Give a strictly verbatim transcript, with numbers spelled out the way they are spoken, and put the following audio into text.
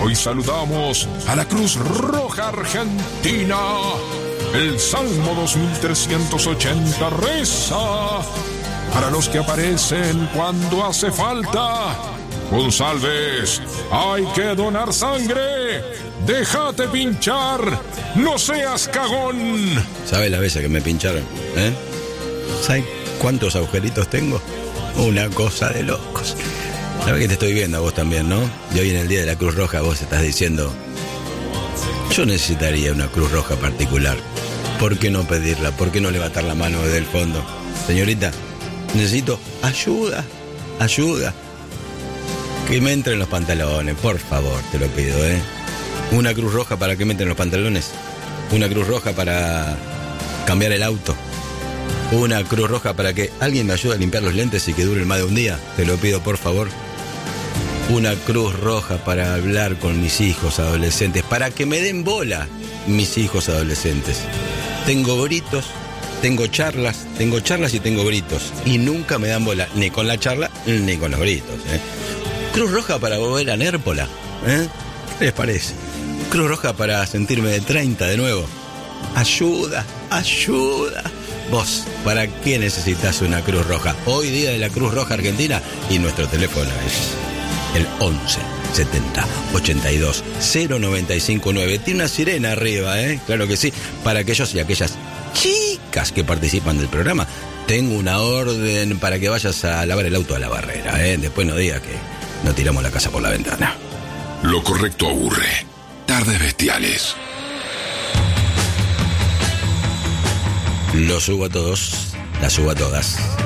Hoy saludamos a la Cruz Roja Argentina. El Salmo dos mil trescientos ochenta reza: para los que aparecen cuando hace falta. González, hay que donar sangre. Déjate pinchar. No seas cagón. ¿Sabes la vez que me pincharon? ¿Eh? ¿Sabes cuántos agujeritos tengo? Una cosa de locos. Sabes que te estoy viendo a vos también, ¿no? Y hoy en el Día de la Cruz Roja vos estás diciendo: yo necesitaría una Cruz Roja particular. ¿Por qué no pedirla? ¿Por qué no levantar la mano desde el fondo? Señorita, necesito ayuda, ayuda. Que me entren los pantalones, por favor, te lo pido, ¿eh? Una Cruz Roja para que me entren los pantalones. Una Cruz Roja para cambiar el auto. Una Cruz Roja para que alguien me ayude a limpiar los lentes y que duren más de un día. Te lo pido, por favor. Una Cruz Roja para hablar con mis hijos adolescentes, para que me den bola mis hijos adolescentes. Tengo gritos, tengo charlas, tengo charlas y tengo gritos. Y nunca me dan bola, ni con la charla, ni con los gritos, ¿eh? Cruz Roja para volver a Nérpola, ¿eh? ¿Qué les parece? Cruz Roja para sentirme de treinta de nuevo. Ayuda, ayuda. Vos, ¿para qué necesitas una Cruz Roja? Hoy día de la Cruz Roja Argentina, y nuestro teléfono es el once setenta ochenta y dos cero noventa y cinco nueve. Tiene una sirena arriba, ¿eh? Claro que sí. Para aquellos y aquellas chicas que participan del programa, tengo una orden para que vayas a lavar el auto a la barrera, ¿eh? Después no digas que no tiramos la casa por la ventana. Lo correcto aburre. Tardes bestiales. Los subo a todos, las subo a todas.